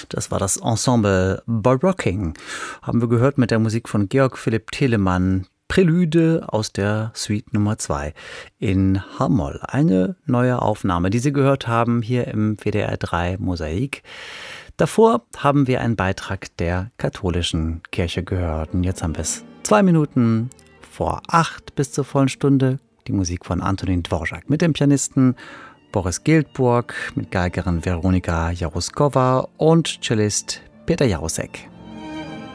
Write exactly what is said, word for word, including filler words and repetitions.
Das war das Ensemble Barocking. Haben wir gehört mit der Musik von Georg Philipp Telemann. Prälude aus der Suite Nummer zwei in H-Moll. Eine neue Aufnahme, die Sie gehört haben hier im W D R drei Mosaik. Davor haben wir einen Beitrag der katholischen Kirche gehört. Und jetzt haben wir es zwei Minuten vor acht bis zur vollen Stunde. Die Musik von Antonin Dvorak mit dem Pianisten Boris Giltburg, mit Geigerin Veronika Jaruskova und Cellist Peter Jarosek.